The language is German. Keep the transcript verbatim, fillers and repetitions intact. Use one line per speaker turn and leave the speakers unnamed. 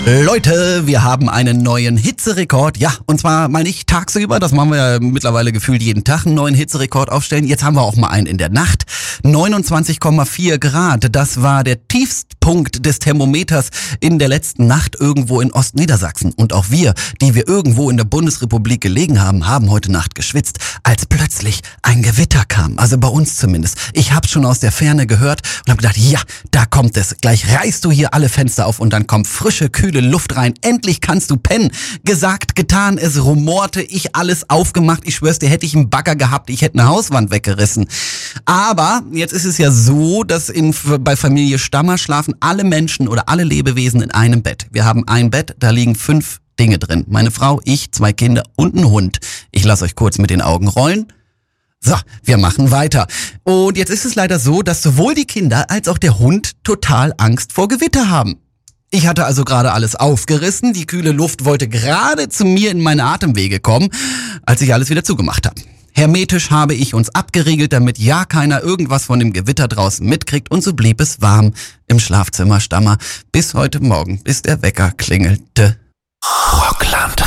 Leute, wir haben einen neuen Hitzerekord. Ja, und zwar mal nicht tagsüber, das machen wir ja mittlerweile gefühlt jeden Tag, einen neuen Hitzerekord aufstellen. Jetzt haben wir auch mal einen in der Nacht. neunundzwanzig Komma vier Grad, das war der Tiefstpunkt des Thermometers in der letzten Nacht irgendwo in Ostniedersachsen. Und auch wir, die wir irgendwo in der Bundesrepublik gelegen haben, haben heute Nacht geschwitzt, als plötzlich ein Gewitter kam. Also bei uns zumindest. Ich hab's schon aus der Ferne gehört und habe gedacht, ja, da kommt es. Gleich reißt du hier alle Fenster auf und dann kommt frische, kühle Luft rein. Endlich kannst du pennen. Gesagt, getan, es rumorte, ich alles aufgemacht. Ich schwör's dir, hätte ich einen Bagger gehabt, ich hätte eine Hauswand weggerissen. Aber jetzt ist es ja so, dass in, bei Familie Stammer schlafen alle Menschen oder alle Lebewesen in einem Bett. Wir haben ein Bett, da liegen fünf Dinge drin. Meine Frau, ich, zwei Kinder und ein Hund. Ich lasse euch kurz mit den Augen rollen. So, wir machen weiter. Und jetzt ist es leider so, dass sowohl die Kinder als auch der Hund total Angst vor Gewitter haben. Ich hatte also gerade alles aufgerissen, die kühle Luft wollte gerade zu mir in meine Atemwege kommen, als ich alles wieder zugemacht habe. Hermetisch habe ich uns abgeriegelt, damit ja keiner irgendwas von dem Gewitter draußen mitkriegt, und so blieb es warm im Schlafzimmer Stammer bis heute Morgen, bis der Wecker klingelte.
Rockland